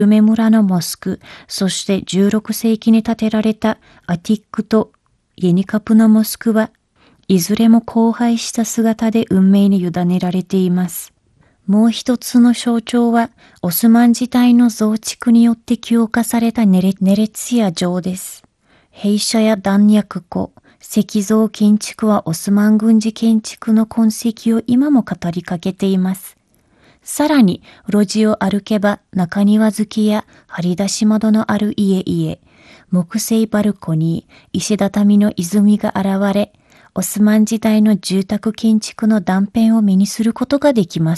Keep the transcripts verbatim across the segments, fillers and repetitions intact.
夢村のモスク、そしてじゅうろくせいきに建てられたアティックとイェニカプのモスクは、いずれも荒廃した姿で運命に委ねられています。もう一つの象徴は、オスマン時代の増築によって強化されたネレ、ネレツィア城です。兵舎や弾薬庫、石像建築はオスマン軍事建築の痕跡を今も語りかけています。さらに、路地を歩けば中庭付きや張り出し窓のある家々、木製バルコニー、石畳の泉が現れ、オスマン時代の住宅建築の断片を目にすることができます。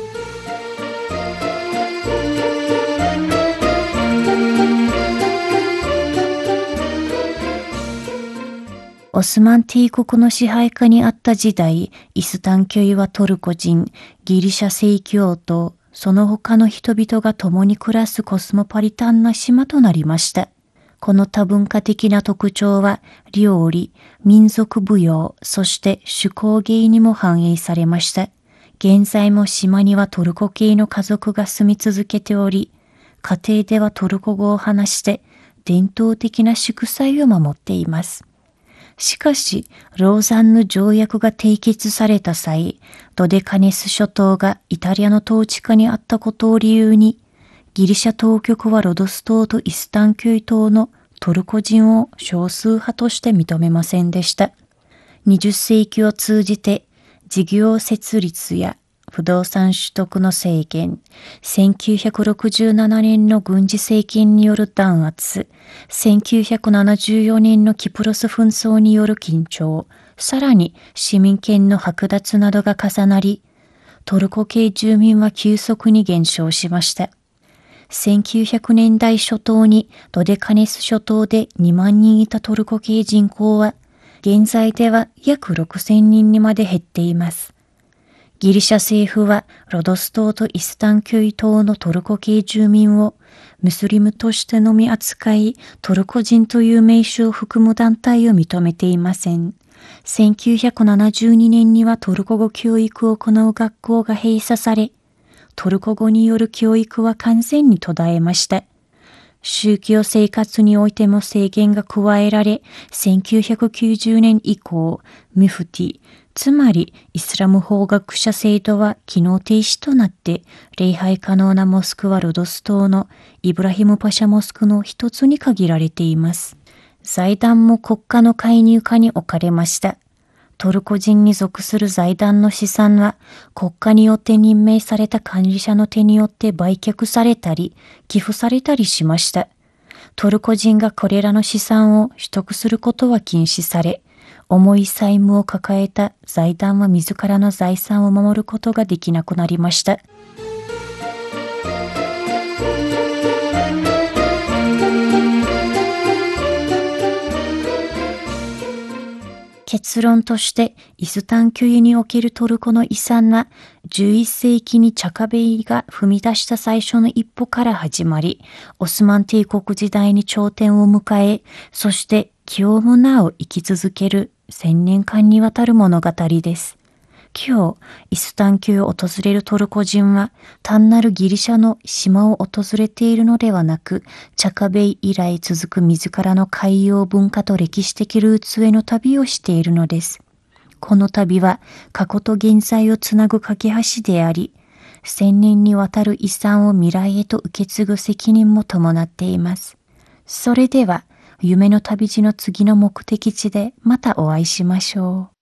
オスマン帝国の支配下にあった時代、イスタンキョイはトルコ人、ギリシャ正教徒、その他の人々が共に暮らすコスモポリタンな島となりました。この多文化的な特徴は、料理、民族舞踊、そして手工芸にも反映されました。現在も島にはトルコ系の家族が住み続けており、家庭ではトルコ語を話して伝統的な祝祭を守っています。しかし、ローザンヌ条約が締結された際、ドデカネス諸島がイタリアの統治下にあったことを理由に、ギリシャ当局はロドス島とイスタンキョイ島のトルコ人を少数派として認めませんでした。にじゅっせいきを通じて、事業設立や不動産取得の制限、せんきゅうひゃくろくじゅうななねんの軍事政権による弾圧、せんきゅうひゃくななじゅうよねんのキプロス紛争による緊張、さらに市民権の剥奪などが重なり、トルコ系住民は急速に減少しました。せんきゅうひゃくねんだい初頭にドデカネス諸島でにまんにんいたトルコ系人口は、現在では約ろくせんにんにまで減っています。ギリシャ政府はロドス島とイスタンキョイ島のトルコ系住民をムスリムとしてのみ扱い、トルコ人という名称を含む団体を認めていません。せんきゅうひゃくななじゅうにねんにはトルコ語教育を行う学校が閉鎖され、トルコ語による教育は完全に途絶えました。宗教生活においても制限が加えられ、せんきゅうひゃくきゅうじゅうねん以降、ムフティ、つまりイスラム法学者制度は機能停止となって、礼拝可能なモスクはロドス島のイブラヒムパシャモスクの一つに限られています。財団も国家の介入下に置かれました。トルコ人に属する財団の資産は国家によって任命された管理者の手によって売却されたり寄付されたりしました。トルコ人がこれらの資産を取得することは禁止され、重い債務を抱えた財団は自らの財産を守ることができなくなりました。結論として、イスタンキョイにおけるトルコの遺産は、じゅういっせいきにチャカベイが踏み出した最初の一歩から始まり、オスマン帝国時代に頂点を迎え、そして今日もなお生き続ける千年間にわたる物語です。今日、イスタンキョイを訪れるトルコ人は、単なるギリシャの島を訪れているのではなく、チャカベイ以来続く自らの海洋文化と歴史的ルーツへの旅をしているのです。この旅は、過去と現在をつなぐ架け橋であり、千年にわたる遺産を未来へと受け継ぐ責任も伴っています。それでは、夢の旅路の次の目的地でまたお会いしましょう。